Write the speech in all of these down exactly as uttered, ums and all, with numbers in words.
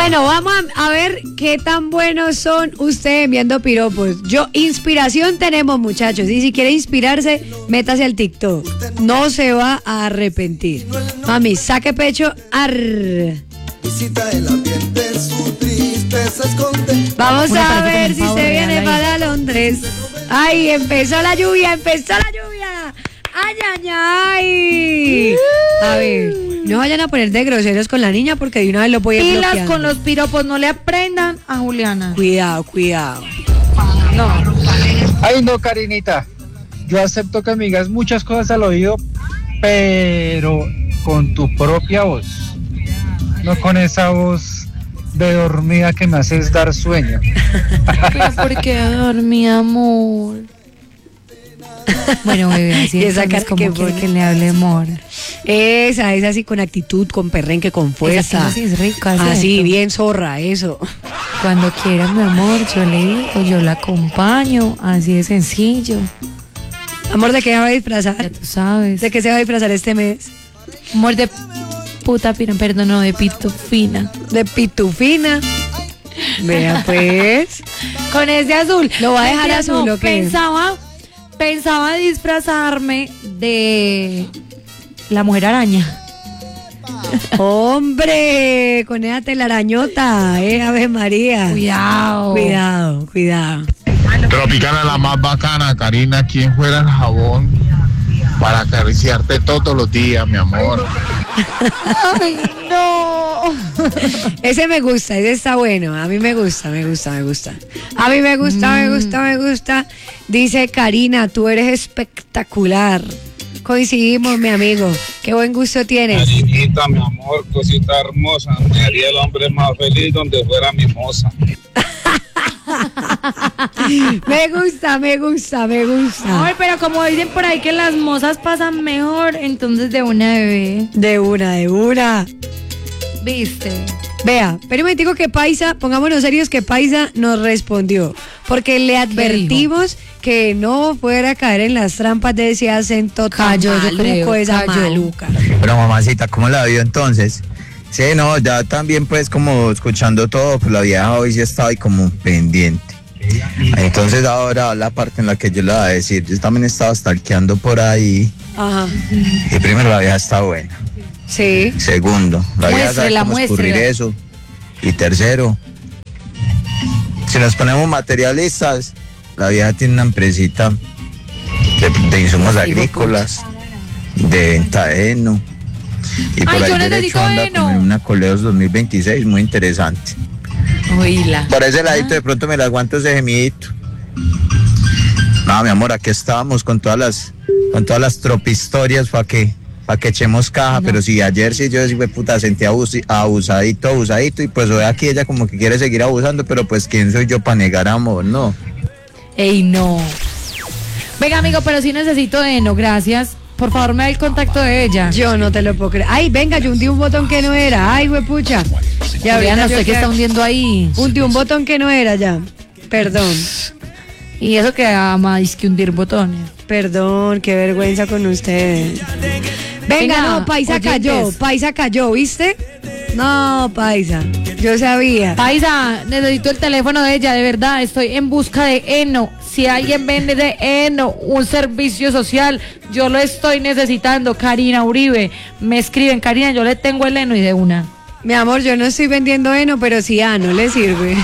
Bueno, vamos a, a ver qué tan buenos son ustedes enviando piropos. Yo, inspiración tenemos, muchachos. Y si quiere inspirarse, métase al TikTok. No se va a arrepentir. Mami, saque pecho. Arr. Vamos a ver si se viene para Londres. Ay, empezó la lluvia, empezó la lluvia. Ay, ay, ay. A ver, no vayan a poner de groseros con la niña porque de una vez lo voy a Pilas bloqueando. con los piropos, no le aprendan a Juliana. Cuidado, cuidado. No. Ay, no, Karinita. Yo acepto que me digas muchas cosas al oído, pero con tu propia voz. No con esa voz de dormida que me haces dar sueño. ¿Por qué dormí, amor? Bueno, bebé, así Y esa entonces, cara ¿cómo que quiere pone? que le hable amor? Esa, esa así con actitud, con perrenque, con fuerza. Esa sí es rica, Así, ¿cierto? bien zorra, eso. Cuando quiera, mi amor, yo le digo, yo la acompaño, así de sencillo. Amor, ¿de qué se va a Ya disfrazar? tú sabes. ¿De qué se va a disfrazar este mes? Amor de puta pina, perdón, no, de pitufina. De pitufina. Vea pues. Con ese azul. ¿Lo va a dejar Mentira, azul no, o qué? Pensaba, pensaba disfrazarme de la mujer araña. Hombre, con esa telarañota, eh, Ave María. Cuidado. Cuidado, cuidado. Tropicana la más bacana, Karina, ¿quién fuera el jabón para acariciarte todos los días, mi amor? Ay, no. Ese me gusta, ese está bueno. A mí me gusta, me gusta, me gusta. A mí me gusta, Mm. me gusta, me gusta. Dice Karina, tú eres espectacular. Coincidimos, mi amigo. Qué buen gusto tienes. Karinita, mi amor, cosita hermosa, me haría el hombre más feliz donde fuera mi moza. Me gusta, me gusta, me gusta. Ay, pero como dicen por ahí que las mozas pasan mejor, entonces de una bebé. De una, de una. ¿Viste? Vea, pero me digo que Paisa, pongámonos serios que Paisa nos respondió, porque le advertimos que no fuera a caer en las trampas de ese acento tan Cayó, yo maluco, creo, esa cayó. maluca. Pero mamacita, ¿cómo la vio entonces? Sí, no, ya también pues como escuchando todo, pues la vieja hoy sí estaba ahí como pendiente. Entonces ahora la parte en la que yo le voy a decir, yo también estaba stalkeando por ahí. Ajá. Y primero la vieja está buena. Sí. Segundo, la vieja sabe Muéstrela, cómo escurrir muéstrela. eso. Y tercero, si nos ponemos materialistas, la vieja tiene una empresita de, de insumos agrícolas, de venta de heno. Y por Ay, yo ahí derecho necesito anda heno. con una Coleos dos mil veintiséis, muy interesante. Oíla. Por ese ladito de pronto me la aguanto ese gemidito. No, mi amor, aquí estábamos con todas las, con todas las tropistorias para que, para que echemos caja, No. pero si ayer sí yo sí fue puta sentí abus- abusadito, abusadito, y pues hoy aquí ella como que quiere seguir abusando, pero pues quién soy yo para negar amor, no. Ey, no. Venga, amigo, pero sí necesito heno, gracias. Por favor, me da el contacto de ella. Yo no te lo puedo creer. Ay, venga, yo hundí un botón que no era. Ay, huepucha. Ya Juliana, ahorita usted yo que está hundiendo ahí. hundí un botón que no era ya. Perdón. Y eso que ama es que hundir botones. Perdón, qué vergüenza con ustedes. Venga, Venga, no, Paisa oyentes. cayó, Paisa cayó, ¿viste? No, Paisa, yo sabía. Paisa, necesito el teléfono de ella, de verdad, estoy en busca de heno. Si alguien vende de heno, un servicio social, yo lo estoy necesitando. Karina Uribe, me escriben, Karina, yo le tengo el heno y de una. Mi amor, yo no estoy vendiendo heno, pero si ah, no le sirve.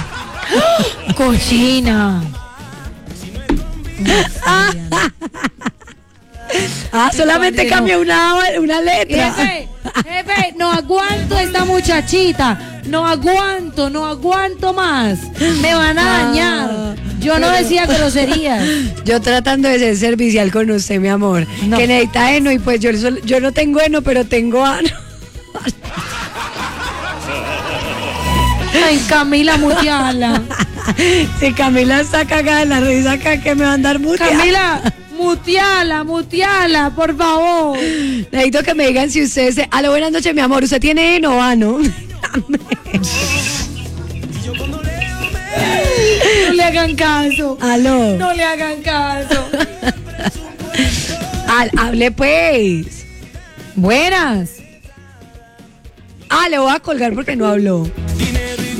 Cochina. Ah, solamente Cuando cambió una, una letra. Jefe, jefe, no aguanto esta muchachita, no aguanto, no aguanto más, me van a Ah, dañar. Yo no pero- decía groserías. Yo tratando de ser servicial con usted, mi amor. No. Que necesita heno y pues yo, sol- yo no tengo heno, pero tengo ano. Ay, Camila, muteala. Si Camila está cagada de la risa acá, que me va a andar muteada. Camila, muteala, muteala, por favor. Necesito que me digan si ustedes... Se... Aló, buenas noches, mi amor. ¿Usted tiene heno o ano? No le hagan caso. Aló. No le hagan caso. Al- hable pues. Buenas. Ah, le voy a colgar porque no habló.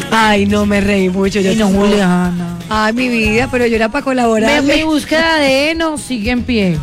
Ay, no, me reí mucho. Yo Y no, tampoco. Juliana. Ay, mi vida, pero yo era para colaborar. Mi, mi búsqueda de heno sigue en pie.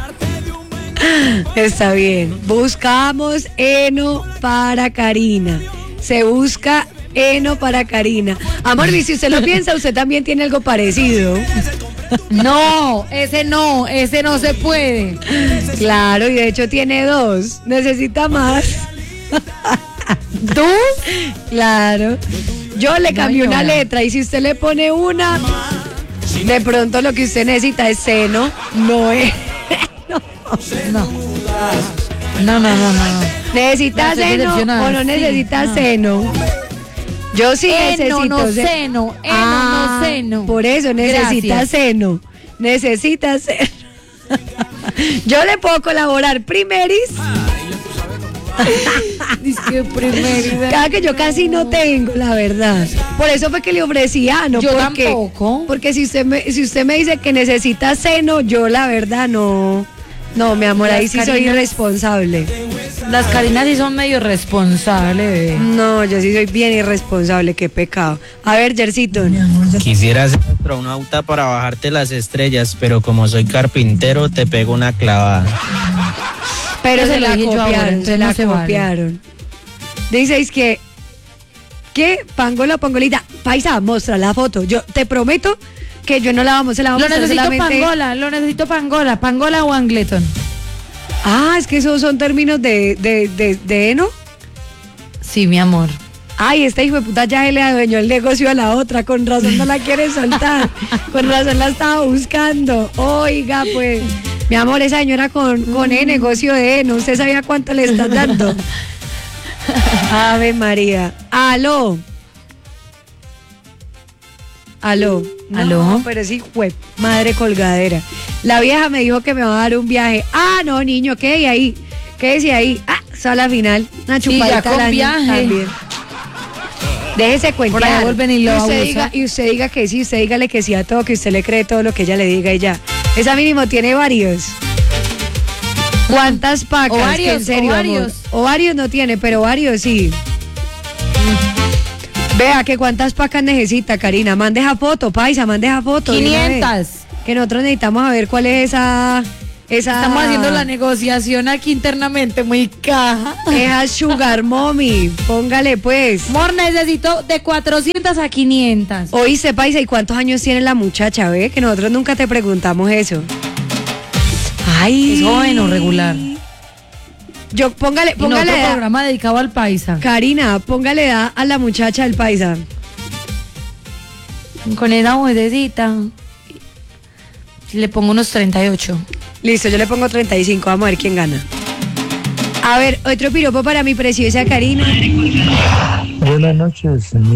Está bien. Buscamos heno para Karina. Se busca heno para Karina. Amor, y si usted lo piensa, usted también tiene algo parecido. No, ese no, ese no se puede. Claro, y de hecho tiene dos. Necesita más. ¿Tú? Claro. Yo le cambié una Señora. letra y si usted le pone una, de pronto lo que usted necesita es seno, no es. No. No, no, no, no. no. ¿Necesita Ya estoy seno decepcionada, o no sí, necesita no. seno? Yo sí Eno, necesito no se- seno, eno, Ah, no seno. Por eso necesita Gracias. seno. Necesita seno. Yo le puedo colaborar primeris. Disque primero. Cada que yo casi no tengo, la verdad. Por eso fue que le ofrecí ano. Yo porque, tampoco. Porque si usted me, si usted me dice que necesita seno, yo la verdad no. No, mi amor, ahí Las sí soy Karinas. irresponsable. Las Karinas sí son medio responsables, bebé. No, yo sí soy bien irresponsable, qué pecado. A ver, Jercito. Quisiera ser astronauta para bajarte las estrellas, pero como soy carpintero, te pego una clavada. Pero Eso se lo la dije yo ahora, copiaron, entonces se no la se vale. copiaron. Dices que, ¿qué? Pangola, pangolita. Paisa, muestra la foto. Yo te prometo que yo no la vamos, se la vamos Lo a mostrar necesito solamente. pangola, lo necesito pangola, pangola o angleton. Ah, es que esos son términos de, de, de, de heno. Sí, mi amor. Ay, esta hijo de puta ya le adueñó el negocio a la otra, con razón no la quiere soltar, con razón la estaba buscando. Oiga, pues, mi amor, esa señora con, con el negocio de heno, ¿usted sabía cuánto le están dando? Ave María. Aló. Aló. No, Aló. pero sí, fue madre colgadera. La vieja me dijo que me va a dar un viaje. Ah, no, niño, ¿qué hay ahí? ¿Qué decía ahí? Ah, sala final. Una Sí, ya chupadita con al año viaje. también. Déjese cuentear. Por ahí vuelven y lo usted abusa. diga, y usted diga que sí, usted dígale que sí a todo, que usted le cree todo lo que ella le diga y ya. Esa mínimo tiene varios. ¿Cuántas pacas? Ovarios, Que en serio, amor. ovarios. Ovarios no tiene, pero varios sí. Vea que cuántas pacas necesita, Karina. Mande esa foto, paisa, mande esa foto. de una vez. quinientas. Que nosotros necesitamos a ver cuál es esa. esa Estamos haciendo la negociación aquí internamente, muy caja. Esa Sugar Mommy. Póngale pues. Amor, necesito de cuatrocientas a quinientas. Oíste, paisa, ¿y cuántos años tiene la muchacha? Ve, que nosotros nunca te preguntamos eso. Ay. ¿Es joven o regular? Yo, póngale, Y no póngale otro edad. programa dedicado al paisa. Karina, póngale edad a la muchacha del paisa. Con esa mujercita. Le pongo unos treinta y ocho. Listo, yo le pongo treinta y cinco, vamos a ver quién gana. A ver, otro piropo para mi preciosa Karina. Buenas noches,